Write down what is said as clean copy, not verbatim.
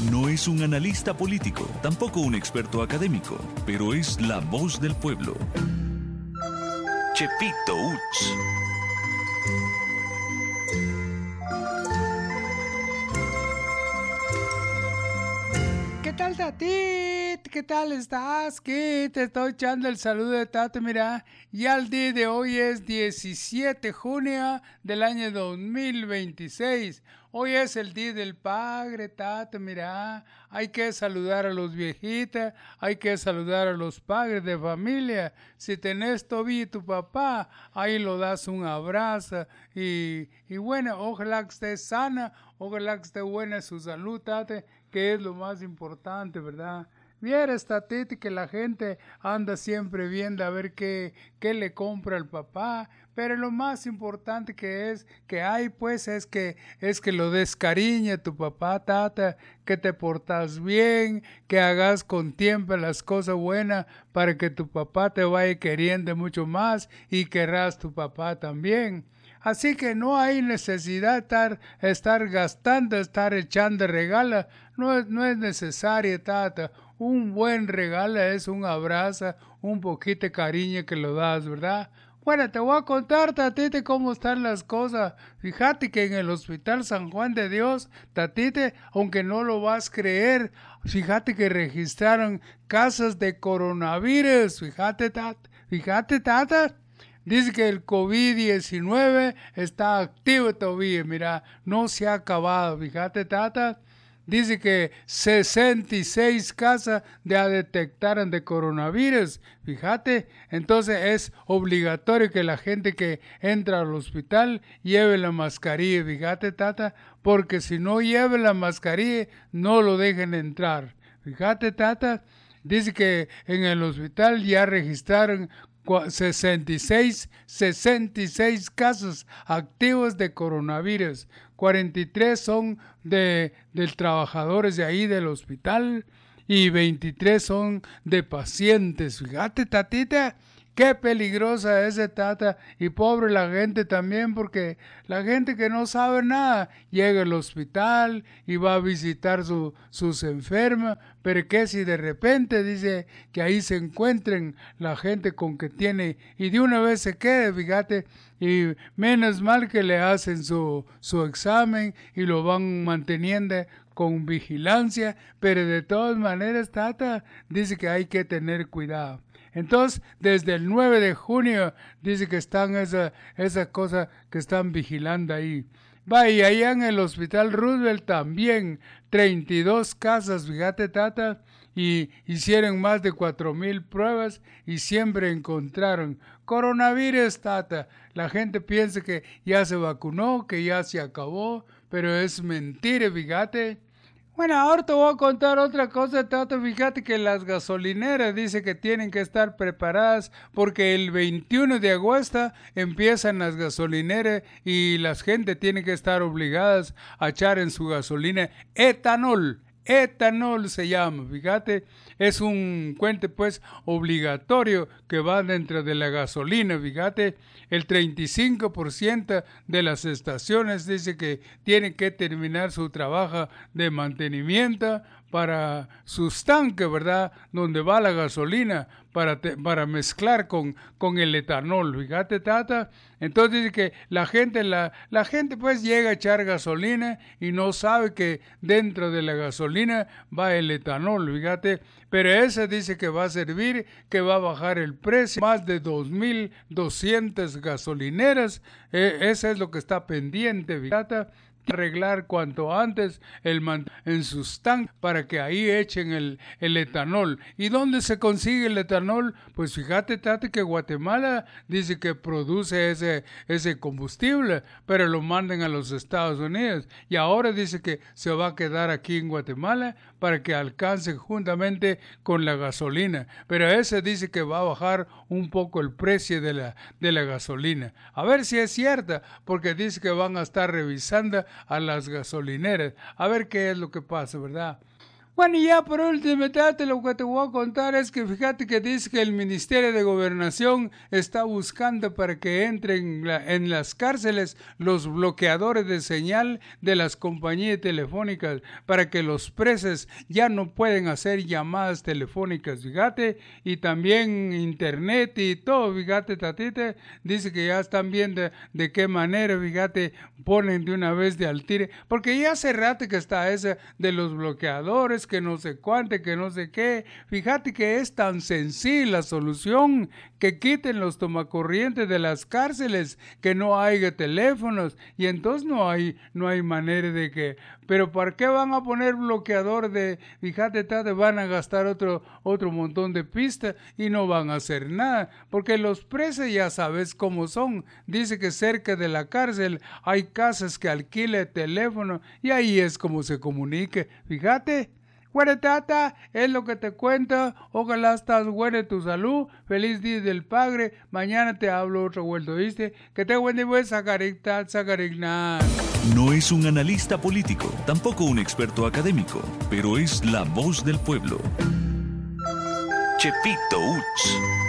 No es un analista político, tampoco un experto académico, pero es la voz del pueblo. Chepito Uch. ¿Qué tal, Tatit? ¿Qué tal estás? ¿Qué? Te estoy echando el saludo de Tate, mira. Ya el día de hoy es 17 de junio del año 2026. Hoy es el día del padre, Tate, mira. Hay que saludar a los viejitos, hay que saludar a los padres de familia. Si tenés todavía tu papá, ahí lo das un abrazo. Y bueno, ojalá que esté sana, ojalá que esté buena su salud, Tate, que es lo más importante, ¿verdad? Vieras, Tatiti, que la gente anda siempre viendo a ver qué le compra el papá, pero lo más importante que hay, pues, es que lo descariñe a tu papá, Tata, que te portas bien, que hagas con tiempo las cosas buenas para que tu papá te vaya queriendo mucho más y querrás tu papá también. Así que no hay necesidad de estar gastando, estar echando regalos. No es necesario, Tata. Un buen regalo es un abrazo, un poquito de cariño que lo das, ¿verdad? Bueno, te voy a contar, Tatite, cómo están las cosas. Fíjate que en el Hospital San Juan de Dios, Tatite, aunque no lo vas a creer, fíjate que registraron casos de coronavirus. Fíjate, Tata. Dice que el COVID-19 está activo todavía, mira, no se ha acabado, fíjate, Tata. Dice que 66 casos ya detectaron de coronavirus, fíjate. Entonces es obligatorio que la gente que entra al hospital lleve la mascarilla, fíjate, Tata, porque si no lleve la mascarilla no lo dejen entrar. Fíjate, Tata. Dice que en el hospital ya registraron 66 casos activos de coronavirus. 43 son de trabajadores de ahí del hospital y 23 son de pacientes. Fíjate, Tatita, qué peligrosa es esa, Tata, y pobre la gente también, porque la gente que no sabe nada llega al hospital y va a visitar sus enfermos, pero que si de repente dice que ahí se encuentren la gente con que tiene y de una vez se quede, fíjate, y menos mal que le hacen su examen y lo van manteniendo con vigilancia, pero de todas maneras, Tata, dice que hay que tener cuidado. Entonces, desde el 9 de junio, dice que están esas cosas que están vigilando ahí. Va, y allá en el Hospital Roosevelt también, 32 casas, fíjate, Tata, y hicieron más de 4,000 pruebas y siempre encontraron coronavirus, Tata. La gente piensa que ya se vacunó, que ya se acabó, pero es mentira, fíjate. Bueno, ahora te voy a contar otra cosa, Tato. Fíjate que las gasolineras dice que tienen que estar preparadas porque el 21 de agosto empiezan las gasolineras y las gente tiene que estar obligadas a echar en su gasolina etanol. Etanol se llama, fíjate, es un cuente pues obligatorio que va dentro de la gasolina, fíjate, el 35% de las estaciones dice que tienen que terminar su trabajo de mantenimiento para sus tanques, ¿verdad? Donde va la gasolina para mezclar con el etanol, fíjate, Tata. Entonces dice que la gente pues llega a echar gasolina y no sabe que dentro de la gasolina va el etanol, fíjate. Pero ese dice que va a servir, que va a bajar el precio. Más de 2,200 gasolineras, ese es lo que está pendiente, fíjate. Arreglar cuanto antes en sus tanques para que ahí echen el etanol. ¿Y dónde se consigue el etanol? Pues fíjate, Tati, que Guatemala dice que produce ese combustible, pero lo mandan a los Estados Unidos. Y ahora dice que se va a quedar aquí en Guatemala para que alcance juntamente con la gasolina. Pero ese dice que va a bajar un poco el precio de la gasolina. A ver si es cierta, porque dice que van a estar revisando a las gasolineras, a ver qué es lo que pasa, ¿verdad? Bueno, y ya por último, tate, lo que te voy a contar es que fíjate que dice que el Ministerio de Gobernación está buscando para que entren en las cárceles los bloqueadores de señal de las compañías telefónicas para que los presos ya no pueden hacer llamadas telefónicas, fíjate, y también internet y todo, fíjate, tatita, dice que ya están viendo de qué manera, fíjate, ponen de una vez de al tire, porque ya hace rato que está esa de los bloqueadores, que no sé cuánto, que no sé qué. Fíjate que es tan sencilla la solución, que quiten los tomacorrientes de las cárceles, que no haya teléfonos, y entonces no hay manera de que... Pero ¿para qué van a poner bloqueador de... Fíjate, tate, van a gastar otro montón de pistas y no van a hacer nada, porque los presos ya sabes cómo son. Dice que cerca de la cárcel hay casas que alquilan teléfono y ahí es como se comunique. Fíjate. Bueno, tata, es lo que te cuento. Ojalá estás buena de tu salud. Feliz día del padre. Mañana te hablo otra vuelta, ¿viste? Que te buen día, sacarigna. No es un analista político, tampoco un experto académico, pero es la voz del pueblo. Chepito Uch.